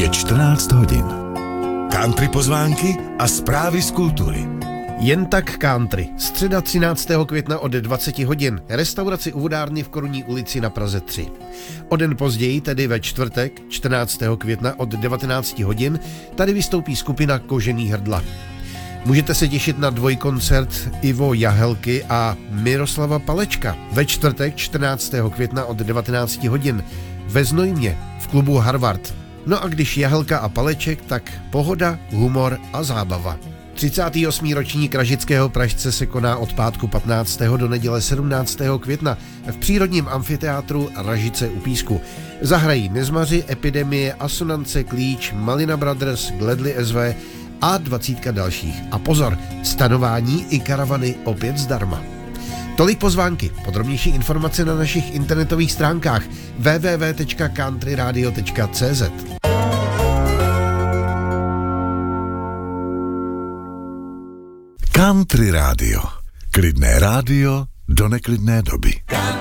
Je 14 hodin. Country pozvánky a zprávy z kultury. Jen tak country. Středa 13. května od 20 hodin. Restauraci u vodárny v Korunní ulici na Praze 3. O den později, tedy ve čtvrtek 14. května od 19 hodin, tady vystoupí skupina Kožený hrdla. Můžete se těšit na dvojkoncert Ivo Jahelky a Miroslava Palečka ve čtvrtek 14. května od 19 hodin ve Znojmě v klubu Harvard. No a když Jahelka a Paleček, tak pohoda, humor a zábava. 38. ročník Ražického Pražce se koná od pátku 15. do neděle 17. května v přírodním amfiteátru Ražice u Písku. Zahrají Nezmaři, Epidemie, Asonance, Klíč, Malina Brothers, Gledly SV a 20 dalších. A pozor, stanování i karavany opět zdarma. Tolik pozvánky. Podrobnější informace na našich internetových stránkách www.countryradio.cz. Country rádio. Klidné rádio do neklidné doby.